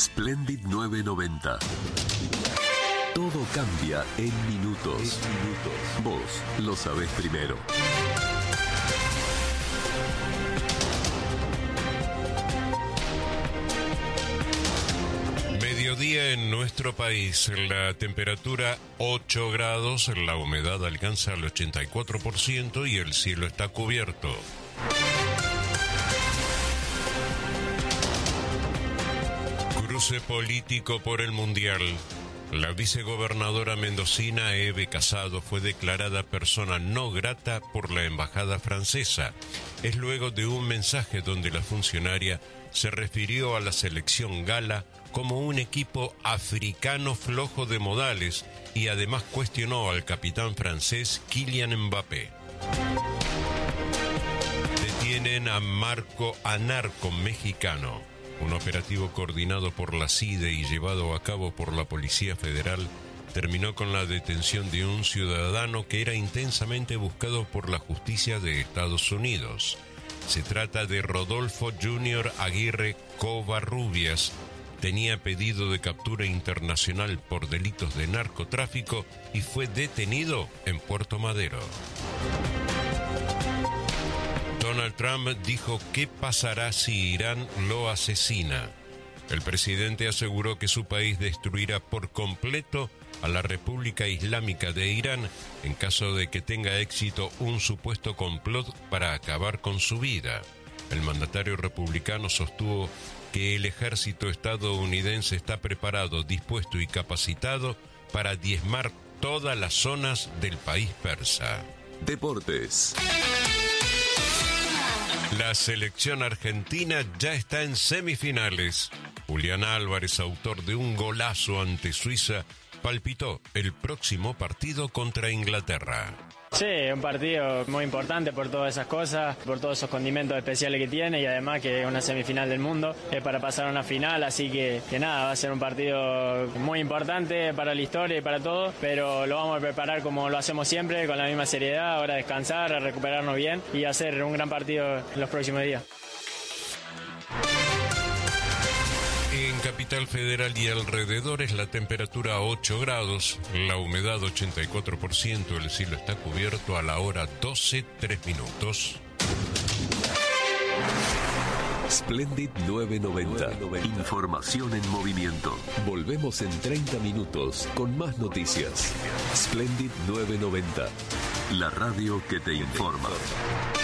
Splendid 990. Todo cambia en minutos. Vos lo sabés primero. Mediodía en nuestro país, la temperatura 8 grados, la humedad alcanza el 84% y el cielo está cubierto. Cruce político por el Mundial. La vicegobernadora mendocina Eve Casado fue declarada persona no grata por la embajada francesa. Es luego de un mensaje donde la funcionaria se refirió a la selección gala como un equipo africano flojo de modales y además cuestionó al capitán francés Kylian Mbappé. Detienen a Marco Anarco mexicano. Un operativo coordinado por la CIDE y llevado a cabo por la Policía Federal terminó con la detención de un ciudadano que era intensamente buscado por la justicia de Estados Unidos. Se trata de Rodolfo Junior Aguirre Covarrubias. Tenía pedido de captura internacional por delitos de narcotráfico y fue detenido en Puerto Madero. Donald Trump dijo qué pasará si Irán lo asesina. El presidente aseguró que su país destruirá por completo a la República Islámica de Irán en caso de que tenga éxito un supuesto complot para acabar con su vida. El mandatario republicano sostuvo que el ejército estadounidense está preparado, dispuesto y capacitado para diezmar todas las zonas del país persa. Deportes. La selección argentina ya está en semifinales. Julián Álvarez, autor de un golazo ante Suiza, palpitó el próximo partido contra Inglaterra. Sí, un partido muy importante por todas esas cosas, por todos esos condimentos especiales que tiene y además que es una semifinal del mundo, es para pasar a una final, así que nada, va a ser un partido muy importante para la historia y para todo, pero lo vamos a preparar como lo hacemos siempre, con la misma seriedad, ahora descansar, a recuperarnos bien y hacer un gran partido en los próximos días. En Capital Federal y alrededores la temperatura 8 grados, la humedad 84%, el cielo está cubierto a la hora 12:03. Splendid 990. Información en movimiento. Volvemos en 30 minutos con más noticias. Splendid 990. La radio que te informa.